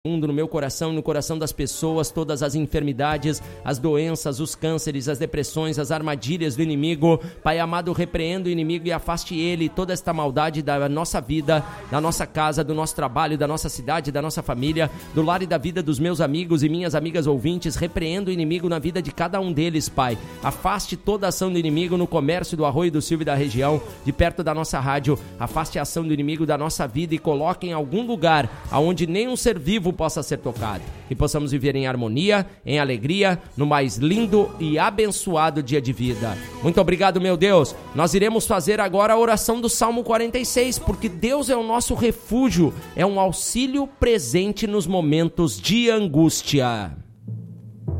mundo, no meu coração e no coração das pessoas, todas as enfermidades, as doenças, os cânceres, as depressões, as armadilhas do inimigo. Pai amado, repreenda o inimigo e afaste ele, toda esta maldade da nossa vida, da nossa casa, do nosso trabalho, da nossa cidade, da nossa família, do lar e da vida dos meus amigos e minhas amigas ouvintes. Repreenda o inimigo na vida de cada um deles, Pai. Afaste toda a ação do inimigo no comércio do Arroio do Silva e da região, de perto da nossa rádio. Afaste a ação do inimigo da nossa vida e coloque em algum lugar aonde nenhum ser vivo possa ser tocado, que possamos viver em harmonia, em alegria, no mais lindo e abençoado dia de vida. Muito obrigado, meu Deus. Nós iremos fazer agora a oração do Salmo 46, porque Deus é o nosso refúgio, é um auxílio presente nos momentos de angústia.